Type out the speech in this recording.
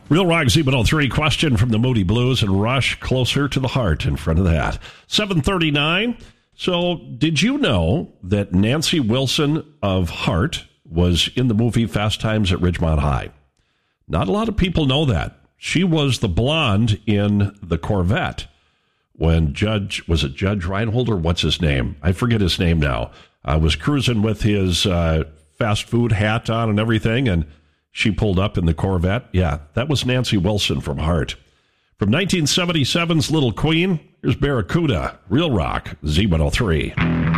Real Rock Z103 question from the Moody Blues and Rush, Closer to the Heart in front of that. 7:39. So did you know that Nancy Wilson of Heart was in the movie Fast Times at Ridgemont High? Not a lot of people know that. She was the blonde in the Corvette when Judge Reinhold, or what's his name? I forget his name now. Was cruising with his fast food hat on and everything, and she pulled up in the Corvette. Yeah, that was Nancy Wilson from Heart. From 1977's Little Queen, here's Barracuda, Real Rock, Z103.